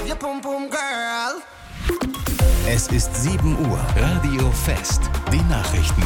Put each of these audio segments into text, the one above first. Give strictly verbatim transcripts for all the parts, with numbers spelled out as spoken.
move your pum pum girl. Es ist sieben Uhr. Radio Fest. Die Nachrichten.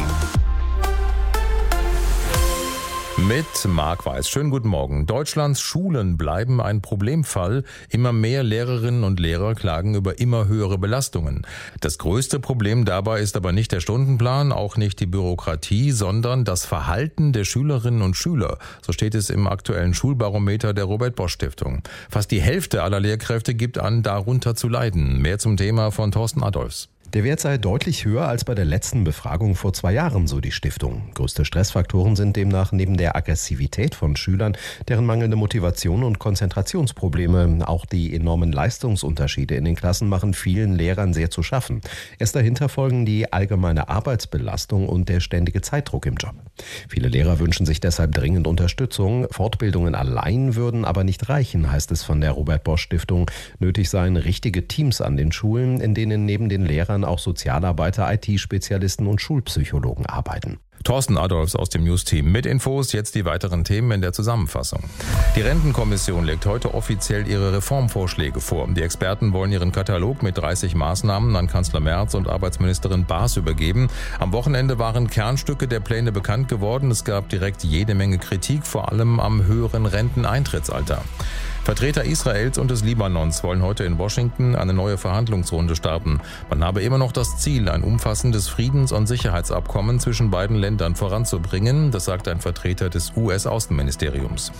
Mit Marc Weiß. Schönen guten Morgen. Deutschlands Schulen bleiben ein Problemfall. Immer mehr Lehrerinnen und Lehrer klagen über immer höhere Belastungen. Das größte Problem dabei ist aber nicht der Stundenplan, auch nicht die Bürokratie, sondern das Verhalten der Schülerinnen und Schüler. So steht es im aktuellen Schulbarometer der Robert-Bosch-Stiftung. Fast die Hälfte aller Lehrkräfte gibt an, darunter zu leiden. Mehr zum Thema von Thorsten Adolfs. Der Wert sei deutlich höher als bei der letzten Befragung vor zwei Jahren, so die Stiftung. Größte Stressfaktoren sind demnach neben der Aggressivität von Schülern, deren mangelnde Motivation und Konzentrationsprobleme. Auch die enormen Leistungsunterschiede in den Klassen machen vielen Lehrern sehr zu schaffen. Erst dahinter folgen die allgemeine Arbeitsbelastung und der ständige Zeitdruck im Job. Viele Lehrer wünschen sich deshalb dringend Unterstützung. Fortbildungen allein würden aber nicht reichen, heißt es von der Robert-Bosch-Stiftung. Nötig seien richtige Teams an den Schulen, in denen neben den Lehrern auch Sozialarbeiter, I T-Spezialisten und Schulpsychologen arbeiten. Thorsten Adolfs aus dem News-Team. Mit Infos jetzt die weiteren Themen in der Zusammenfassung. Die Rentenkommission legt heute offiziell ihre Reformvorschläge vor. Die Experten wollen ihren Katalog mit dreißig Maßnahmen an Kanzler Merz und Arbeitsministerin Baas übergeben. Am Wochenende waren Kernstücke der Pläne bekannt geworden. Es gab direkt jede Menge Kritik, vor allem am höheren Renteneintrittsalter. Vertreter Israels und des Libanons wollen heute in Washington eine neue Verhandlungsrunde starten. Man habe immer noch das Ziel, ein umfassendes Friedens- und Sicherheitsabkommen zwischen beiden Ländern voranzubringen. Das sagt ein Vertreter des U S-Außenministeriums.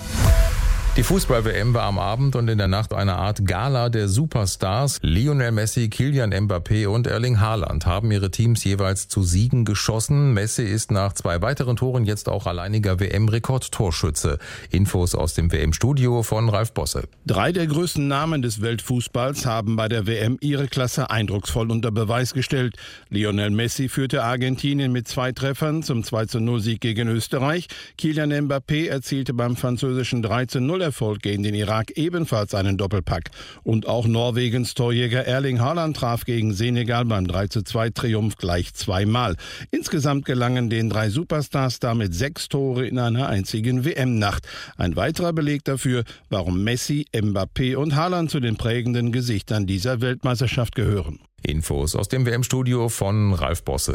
Die Fußball-W M war am Abend und in der Nacht eine Art Gala der Superstars. Lionel Messi, Kylian Mbappé und Erling Haaland haben ihre Teams jeweils zu Siegen geschossen. Messi ist nach zwei weiteren Toren jetzt auch alleiniger W M-Rekordtorschütze. Infos aus dem W M-Studio von Ralf Bosse. Drei der größten Namen des Weltfußballs haben bei der W M ihre Klasse eindrucksvoll unter Beweis gestellt. Lionel Messi führte Argentinien mit zwei Treffern zum zwei zu null Sieg gegen Österreich. Kylian Mbappé erzielte beim französischen drei zu null Erfolg gegen den Irak ebenfalls einen Doppelpack. Und auch Norwegens Torjäger Erling Haaland traf gegen Senegal beim drei zu zwei Triumph gleich zweimal. Insgesamt gelangen den drei Superstars damit sechs Tore in einer einzigen W M-Nacht. Ein weiterer Beleg dafür, warum Messi, Mbappé und Haaland zu den prägenden Gesichtern dieser Weltmeisterschaft gehören. Infos aus dem W M-Studio von Ralf Bosse.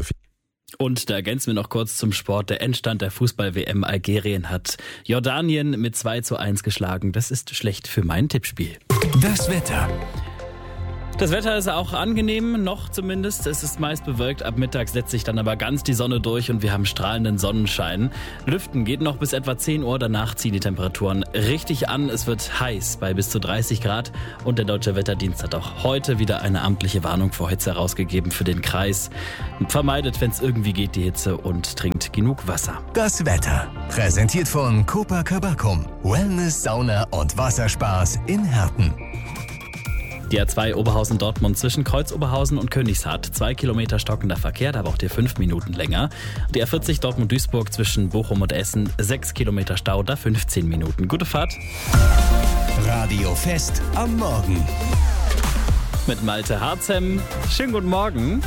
Und da ergänzen wir noch kurz zum Sport. Der Endstand der Fußball-W M. Algerien hat Jordanien mit zwei zu eins geschlagen. Das ist schlecht für mein Tippspiel. Das Wetter. Das Wetter ist auch angenehm, noch zumindest. Es ist meist bewölkt, ab Mittag setzt sich dann aber ganz die Sonne durch und wir haben strahlenden Sonnenschein. Lüften geht noch bis etwa zehn Uhr, danach ziehen die Temperaturen richtig an. Es wird heiß bei bis zu dreißig Grad und der Deutsche Wetterdienst hat auch heute wieder eine amtliche Warnung vor Hitze herausgegeben für den Kreis. Vermeidet, wenn es irgendwie geht, die Hitze und trinkt genug Wasser. Das Wetter. Präsentiert von Copacabana. Wellness, Sauna und Wasserspaß in Herten. Die A zwei Oberhausen-Dortmund zwischen Kreuz-Oberhausen und Königshardt. Zwei Kilometer stockender Verkehr, da braucht ihr fünf Minuten länger. Die A vierzig Dortmund-Duisburg zwischen Bochum und Essen. Sechs Kilometer Stau, da fünfzehn Minuten. Gute Fahrt. Radio Fest am Morgen. Mit Malte Harzem. Schönen guten Morgen.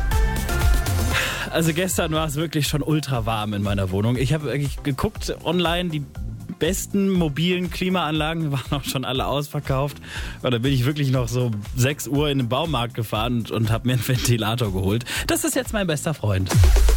Also gestern war es wirklich schon ultra warm in meiner Wohnung. Ich habe wirklich geguckt online, die besten mobilen Klimaanlagen waren auch schon alle ausverkauft. Und da bin ich wirklich noch so sechs Uhr in den Baumarkt gefahren und, und habe mir einen Ventilator geholt. Das ist jetzt mein bester Freund.